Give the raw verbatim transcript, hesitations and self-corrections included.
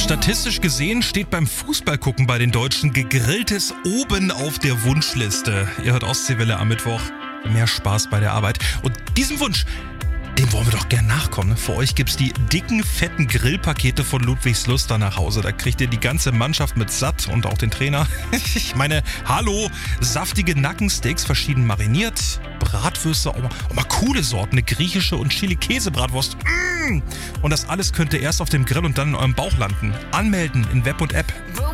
Statistisch gesehen steht beim Fußballgucken bei den Deutschen Gegrilltes oben auf der Wunschliste. Ihr hört Ostseewelle am Mittwoch. Mehr Spaß bei der Arbeit. Und diesem Wunsch, dem wollen wir doch gern nachkommen. Für euch gibt's die dicken, fetten Grillpakete von Ludwigslust da nach Hause. Da kriegt ihr die ganze Mannschaft mit satt und auch den Trainer. Ich meine, hallo, saftige Nackensteaks, verschieden mariniert, Bratwürste, auch mal, auch mal coole Sorten, eine griechische und Chili-Käse-Bratwurst. Mmh. Und das alles könnt ihr erst auf dem Grill und dann in eurem Bauch landen. Anmelden in Web und App.